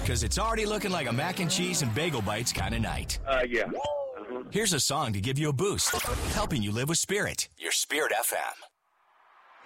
Because it's already looking like a mac and cheese and bagel bites kind of night. Yeah. Here's a song to give you a boost, helping you live with Spirit, your Spirit FM.